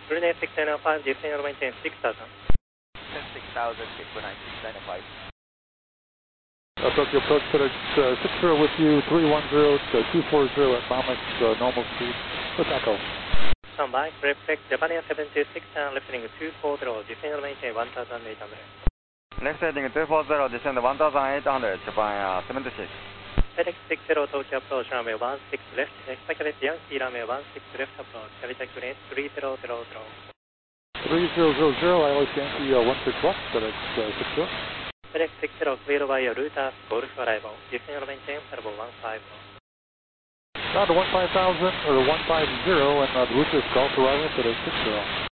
Brunei 695, descend maintain 6000. 6000, Brunei 695. Tokyo approach FedEx 60 with you, 310 to 240 at Bombix, normal speed, with echo. Stand by, reflect Japan 726 and left heading 240, descend maintain 1800. Left heading 240, descend 1800, Japan 76. FedEx 60 Tokyo approach runway 16 left, expect Yankee runway 16 left approach, contact unit 3000. 3000, ILS Yankee 16 left, FedEx 60. FedEx 60 cleared by your router, Golf arrival, descend maintain turbo 150. Down to 15,000 or 150 and the route is Golf arrival, FedEx 60.